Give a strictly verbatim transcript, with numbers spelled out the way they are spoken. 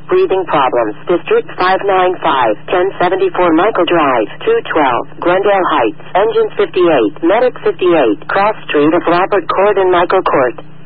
breathing problems. District five nine five, ten seventy-four Michael Drive, two twelve, Glendale Heights, Engine fifty-eight, Medic fifty-eight, Cross Street of Robert Court and Michael Court.